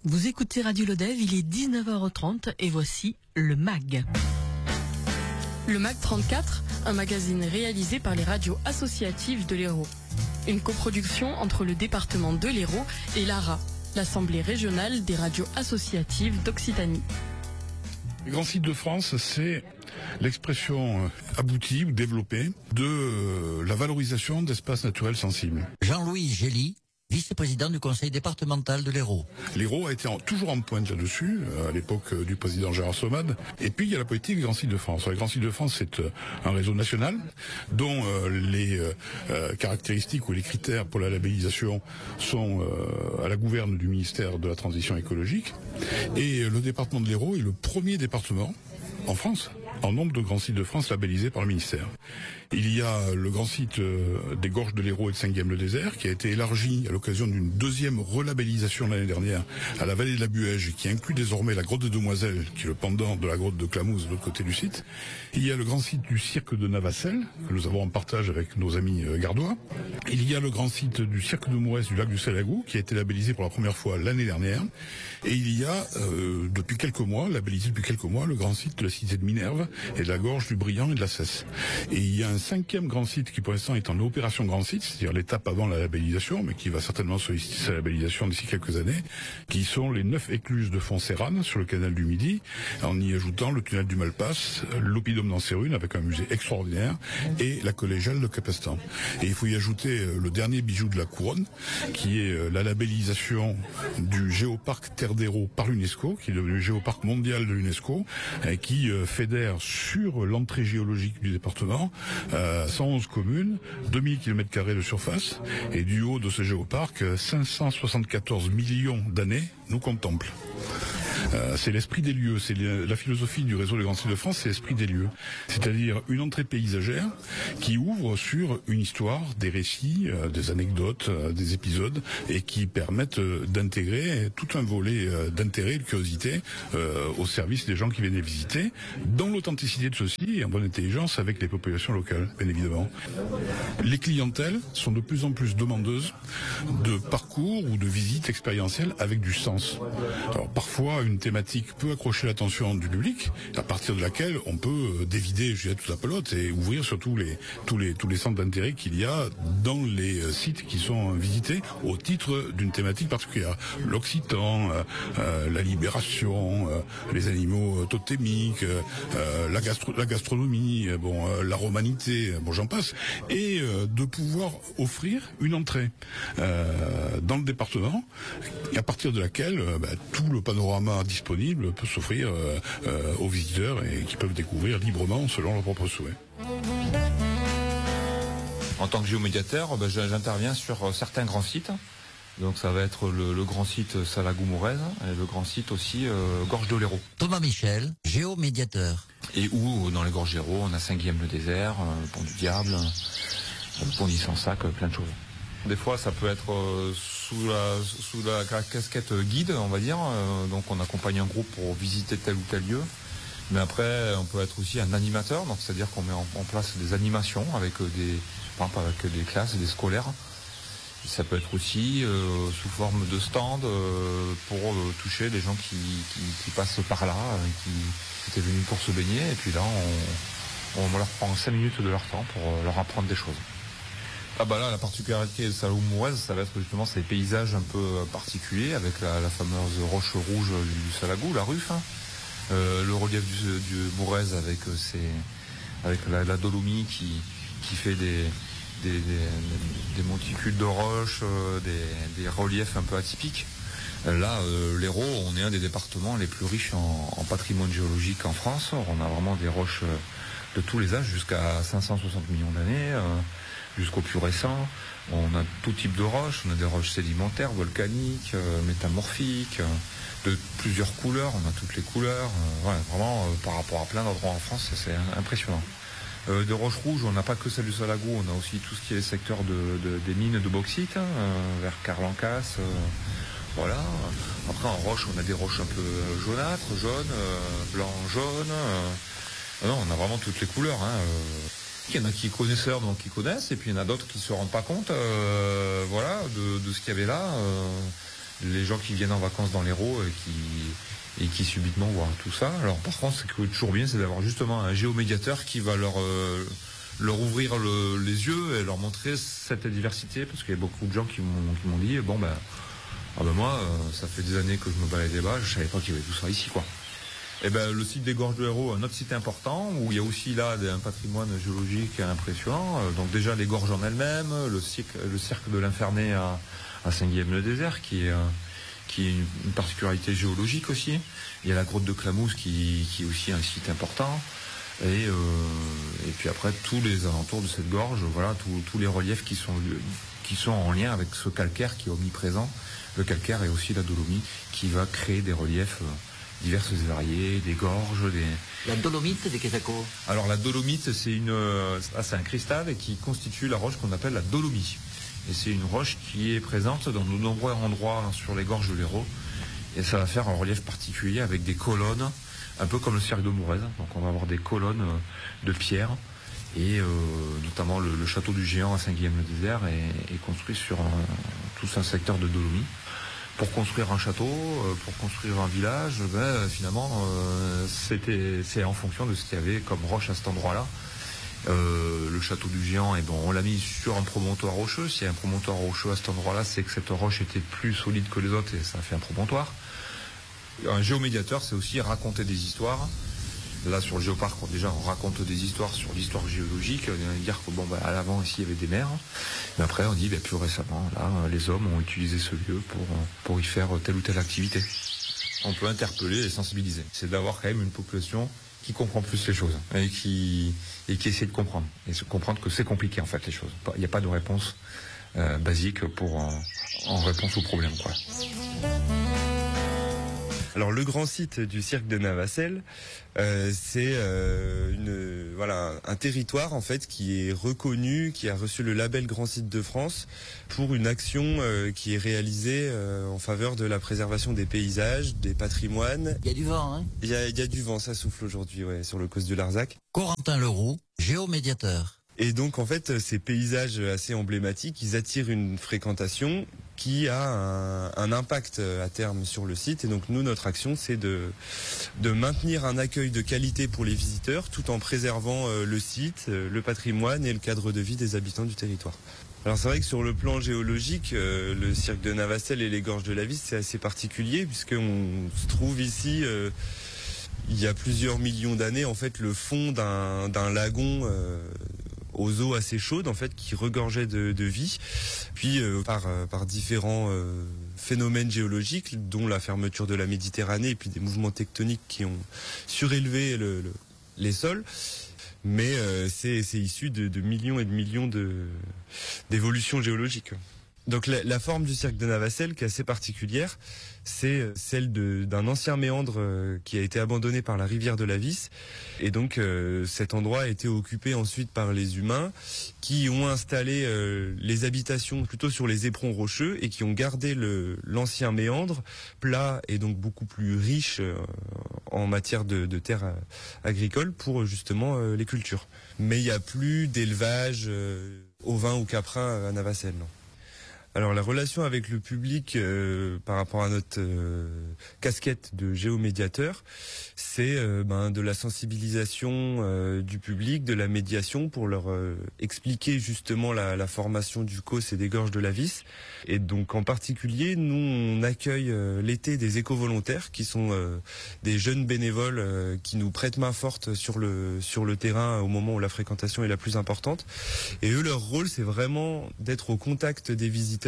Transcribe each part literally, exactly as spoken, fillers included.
Vous écoutez Radio Lodève, il est dix-neuf heures trente et voici le M A G. Le M A G trente-quatre, un magazine réalisé par les radios associatives de l'Hérault. Une coproduction entre le département de l'Hérault et l'A R A, l'Assemblée régionale des radios associatives d'Occitanie. Les grands sites de France, c'est l'expression aboutie ou développée de la valorisation d'espaces naturels sensibles. Jean-Louis Gély, vice-président du conseil départemental de l'Hérault. L'Hérault a été en, toujours en pointe là-dessus, à l'époque du président Gérard Sommade. Et puis il y a la politique des grands sites de France. Les grands sites de France, c'est un réseau national dont euh, les euh, caractéristiques ou les critères pour la labellisation sont euh, à la gouverne du ministère de la Transition écologique. Et le département de l'Hérault est le premier département en France en nombre de grands sites de France labellisés par le ministère. Il y a le grand site euh, des Gorges de l'Hérault et de Saint-Guilhem-le-Désert qui a été élargi à l'occasion d'une deuxième relabellisation l'année dernière à la vallée de la Buège, qui inclut désormais la grotte des Demoiselles, qui est le pendant de la grotte de Clamouze de l'autre côté du site. Il y a le grand site du cirque de Navacelles, que nous avons en partage avec nos amis euh, gardois. Il y a le grand site du cirque de Mourès du lac du Salagou, qui a été labellisé pour la première fois l'année dernière. Et il y a, euh, depuis quelques mois, labellisé depuis quelques mois, le grand site de la cité de Minerve et de la gorge du Briand et de la Cesse. Et il y a un cinquième grand site qui pour l'instant est en opération grand site, c'est-à-dire l'étape avant la labellisation, mais qui va certainement solliciter sa labellisation d'ici quelques années, qui sont les neuf écluses de Fontserrane sur le canal du Midi, en y ajoutant le tunnel du Malpasse, l'oppidum d'Anserune avec un musée extraordinaire et la collégiale de Capestan. Et il faut y ajouter le dernier bijou de la couronne, qui est la labellisation du géoparc Terre d'Hérault par l'UNESCO, qui est devenu géoparc mondial de l'UNESCO, et qui fédère sur l'entrée géologique du département euh, cent onze communes, deux mille kilomètres carrés de surface, et du haut de ce géoparc, cinq cent soixante-quatorze millions d'années nous contemplent. Euh, c'est l'esprit des lieux, c'est la philosophie du réseau des grands sites de France, c'est l'esprit des lieux. C'est-à-dire une entrée paysagère qui ouvre sur une histoire, des récits, euh, des anecdotes, euh, des épisodes, et qui permettent euh, d'intégrer tout un volet euh, d'intérêt et de curiosité euh, au service des gens qui viennent les visiter, dans l'authenticité de ceci et en bonne intelligence avec les populations locales, bien évidemment. Les clientèles sont de plus en plus demandeuses de parcours ou de visites expérientielles avec du sens. Alors parfois, une thématique peut accrocher l'attention du public, à partir de laquelle on peut dévider, je dirais, toute la pelote et ouvrir sur tous les tous les tous les centres d'intérêt qu'il y a dans les sites qui sont visités au titre d'une thématique particulière. L'Occitan, euh, euh, la libération, euh, les animaux totémiques, euh, la, gastro la gastronomie, euh, bon, euh, la romanité, bon, j'en passe, et euh, de pouvoir offrir une entrée euh, dans le département, à partir de laquelle euh, bah, tout le panorama disponible peut s'offrir euh, euh, aux visiteurs et qui peuvent découvrir librement selon leurs propres souhaits. En tant que géomédiateur, ben, j'interviens sur certains grands sites. Donc ça va être le, le grand site Salagou-Mourez et le grand site aussi euh, Gorge de l'Hérault. Thomas Michel, géomédiateur. Et où dans les Gorges d'Hérault, on a Saint-Guilhem-le-Désert, euh, le Pont du Diable, le Pont d'Issensac, plein de choses. Des fois, ça peut être euh, sous la sous la casquette guide, on va dire. Euh, donc, on accompagne un groupe pour visiter tel ou tel lieu. Mais après, on peut être aussi un animateur. Donc, c'est-à-dire qu'on met en, en place des animations avec des, par exemple, avec des classes, des scolaires. Et ça peut être aussi euh, sous forme de stand euh, pour euh, toucher les gens qui, qui, qui passent par là, euh, qui, qui étaient venus pour se baigner. Et puis là, on, on leur prend cinq minutes de leur temps pour euh, leur apprendre des choses. Ah bah là, la particularité de Salagou-Mourez, ça va être justement ces paysages un peu particuliers avec la, la fameuse roche rouge du Salagou, la ruffe, hein. euh, le relief du, du Mourez avec ses, avec la, la dolomie qui, qui fait des, des, des, des monticules de roches, euh, des, des reliefs un peu atypiques. Là, euh, l'Hérault, on est un des départements les plus riches en, en patrimoine géologique en France. On a vraiment des roches de tous les âges, jusqu'à cinq cent soixante millions d'années. Euh, jusqu'au plus récent. On a tout type de roches, on a des roches sédimentaires, volcaniques, euh, métamorphiques, euh, de plusieurs couleurs, on a toutes les couleurs. Euh, voilà, vraiment, euh, par rapport à plein d'endroits en France, c'est impressionnant. Euh, de roches rouges, on n'a pas que celle du Salagou, on a aussi tout ce qui est secteur de, de, des mines de bauxite, hein, euh, vers Carlancas, euh, voilà. Après, en roche, on a des roches un peu jaunâtres, jaunes, euh, blanc, jaune. Euh, non, on a vraiment toutes les couleurs, hein, euh, il y en a qui connaisseurs, donc qui connaissent, et puis il y en a d'autres qui se rendent pas compte, euh, voilà, de, de ce qu'il y avait là. Euh, les gens qui viennent en vacances dans l'Hérault et qui, et qui subitement voient tout ça. Alors par contre, ce qui est toujours bien, c'est d'avoir justement un géomédiateur qui va leur, euh, leur ouvrir le, les yeux et leur montrer cette diversité, parce qu'il y a beaucoup de gens qui m'ont, qui m'ont dit, bon ben, ah ben moi, euh, ça fait des années que je me baladais là, je savais pas qu'il y avait tout ça ici, quoi. Et ben le site des Gorges de l'Hérault, un autre site important, où il y a aussi là un patrimoine géologique impressionnant. Donc déjà les gorges en elles-mêmes, le cirque, le cirque de l'Infernet à, à Saint-Guilhem-le-Désert, qui est, qui est une, une particularité géologique aussi. Il y a la grotte de Clamousse qui, qui est aussi un site important. Et, euh, et puis après tous les alentours de cette gorge, voilà, tous les reliefs qui sont, qui sont en lien avec ce calcaire qui est omniprésent. Le calcaire et aussi la dolomite qui va créer des reliefs diverses et variées, des gorges, des... La dolomite de Quétaco. Alors la dolomite, c'est une, ah, c'est un cristal et qui constitue la roche qu'on appelle la dolomie. Et c'est une roche qui est présente dans de nombreux endroits sur les gorges de l'Hérault. Et ça va faire un relief particulier avec des colonnes, un peu comme le cirque de Mourez. Donc on va avoir des colonnes de pierre. Et euh, notamment le, le château du Géant à Saint-Guilhem-le-Désert est, est construit sur un, tout un secteur de dolomie. Pour construire un château, pour construire un village, ben, finalement, euh, c'était, c'est en fonction de ce qu'il y avait comme roche à cet endroit-là. Euh, le château du Géant, et bon, on l'a mis sur un promontoire rocheux. S'il y a un promontoire rocheux à cet endroit-là, c'est que cette roche était plus solide que les autres et ça a fait un promontoire. Un géomédiateur, c'est aussi raconter des histoires. Là, sur le géoparc, on, déjà, on raconte des histoires sur l'histoire géologique. On va dire que bon, bah, à l'avant, ici, il y avait des mers. Mais après, on dit, bah, plus récemment, là, les hommes ont utilisé ce lieu pour, pour y faire telle ou telle activité. On peut interpeller et sensibiliser. C'est d'avoir quand même une population qui comprend plus les choses et qui, et qui essaie de comprendre. Et se comprendre que c'est compliqué, en fait, les choses. Il n'y a pas de réponse euh, basique pour, en, en réponse au problème, quoi. Alors le grand site du cirque de Navacelles, euh, c'est euh, une voilà un territoire en fait qui est reconnu, qui a reçu le label Grand Site de France pour une action euh, qui est réalisée euh, en faveur de la préservation des paysages, des patrimoines. Il y a du vent, hein? Il y a, il y a du vent, ça souffle aujourd'hui, ouais, sur le causse du Larzac. Corentin Leroux, géomédiateur. Et donc en fait ces paysages assez emblématiques, ils attirent une fréquentation qui a un, un impact à terme sur le site. Et donc nous, notre action, c'est de, de maintenir un accueil de qualité pour les visiteurs tout en préservant euh, le site, euh, le patrimoine et le cadre de vie des habitants du territoire. Alors c'est vrai que sur le plan géologique, euh, le cirque de Navacelles et les gorges de la Visse, c'est assez particulier puisqu'on se trouve ici... Euh, il y a plusieurs millions d'années, en fait, le fond d'un, d'un lagon euh, aux eaux assez chaudes, en fait, qui regorgeait de, de vie. Puis, euh, par, par différents euh, phénomènes géologiques, dont la fermeture de la Méditerranée et puis des mouvements tectoniques qui ont surélevé le, le, les sols. Mais euh, c'est, c'est issu de, de millions et de millions de, d'évolutions géologiques. Donc la, la forme du cirque de Navacelles, qui est assez particulière, c'est celle de, d'un ancien méandre euh, qui a été abandonné par la rivière de la Visse. Et donc euh, cet endroit a été occupé ensuite par les humains qui ont installé euh, les habitations plutôt sur les éperons rocheux et qui ont gardé le, l'ancien méandre plat et donc beaucoup plus riche euh, en matière de, de terres euh, agricoles pour justement euh, les cultures. Mais il n'y a plus d'élevage euh, ovin ou caprin à Navacelles, non. Alors la relation avec le public euh, par rapport à notre euh, casquette de géomédiateur, c'est euh, ben, de la sensibilisation euh, du public, de la médiation pour leur euh, expliquer justement la, la formation du causse et des gorges de la Visse. Et donc en particulier, nous on accueille euh, l'été des éco-volontaires qui sont euh, des jeunes bénévoles euh, qui nous prêtent main forte sur le, sur le terrain au moment où la fréquentation est la plus importante. Et eux, leur rôle, c'est vraiment d'être au contact des visiteurs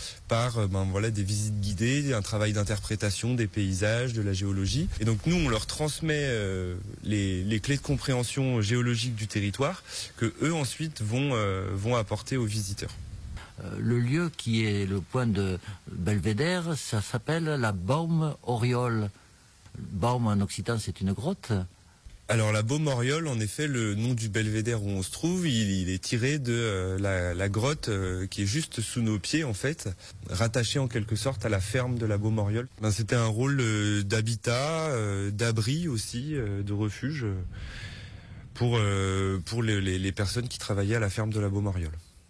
par ben, voilà, des visites guidées, un travail d'interprétation des paysages, de la géologie. Et donc nous, on leur transmet euh, les, les clés de compréhension géologique du territoire que eux ensuite vont, euh, vont apporter aux visiteurs. Euh, le lieu qui est le point de belvédère, ça s'appelle la Baume-Oriole. Baume en occitan, c'est une grotte. Alors la Baume-Oriole, en effet, le nom du belvédère où on se trouve, il, il est tiré de euh, la, la grotte euh, qui est juste sous nos pieds, en fait, rattachée en quelque sorte à la ferme de la Baume-Oriole. Ben, c'était un rôle euh, d'habitat, euh, d'abri aussi, euh, de refuge euh, pour, euh, pour les, les, les personnes qui travaillaient à la ferme de la Baume-Oriole.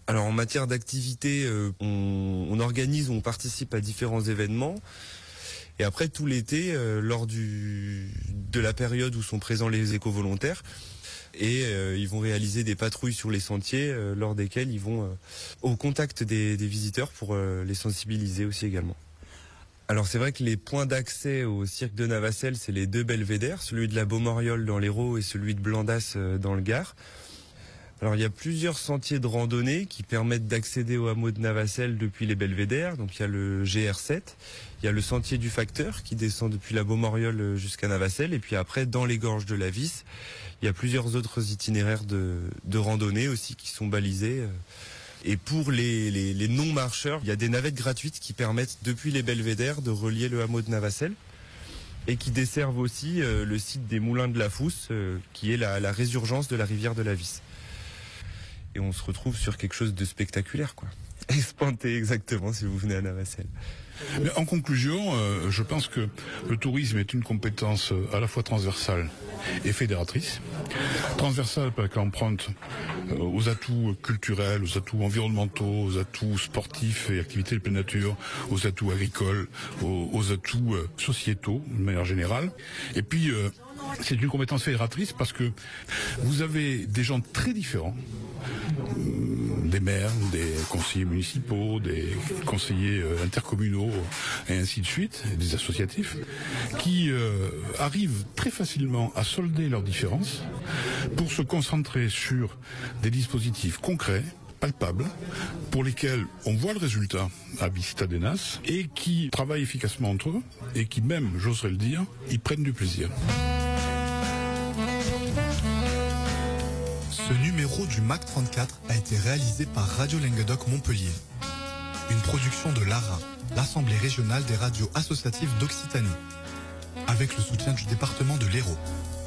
Alors en matière d'activité, euh, on, on organise, on participe à différents événements. Et après tout l'été, euh, lors du, de la période où sont présents les éco-volontaires, et euh, ils vont réaliser des patrouilles sur les sentiers, euh, lors desquelles ils vont euh, au contact des, des visiteurs pour euh, les sensibiliser aussi également. Alors c'est vrai que les points d'accès au cirque de Navacelles, c'est les deux belvédères, celui de la Beaumoriole dans l'Hérault et celui de Blandas euh, dans le Gard. Alors il y a plusieurs sentiers de randonnée qui permettent d'accéder au hameau de Navacelles depuis les belvédères. Donc il y a le G R sept, il y a le sentier du Facteur qui descend depuis la Beaumoriole jusqu'à Navacelles. Et puis après, dans les gorges de la Vis, il y a plusieurs autres itinéraires de, de randonnée aussi qui sont balisés. Et pour les, les, les non-marcheurs, il y a des navettes gratuites qui permettent depuis les belvédères de relier le hameau de Navacelles et qui desservent aussi euh, le site des Moulins de la Fousse, euh, qui est la, la résurgence de la rivière de la Vis. Et on se retrouve sur quelque chose de spectaculaire, quoi. Espanté exactement si vous venez à Navacelles. Mais en conclusion, euh, je pense que le tourisme est une compétence à la fois transversale et fédératrice. Transversale parce qu'elle emprunte euh, aux atouts culturels, aux atouts environnementaux, aux atouts sportifs et activités de pleine nature, aux atouts agricoles, aux, aux atouts euh, sociétaux de manière générale. Et puis euh, c'est une compétence fédératrice parce que vous avez des gens très différents, des maires, des conseillers municipaux, des conseillers intercommunaux et ainsi de suite, des associatifs, qui euh, arrivent très facilement à solder leurs différences pour se concentrer sur des dispositifs concrets, palpables, pour lesquels on voit le résultat à Citadénas et qui travaillent efficacement entre eux et qui même, j'oserais le dire, y prennent du plaisir. Ce numéro du M A C trente-quatre a été réalisé par Radio Languedoc Montpellier. Une production de l'A R A, l'Assemblée régionale des radios associatives d'Occitanie, avec le soutien du département de l'Hérault.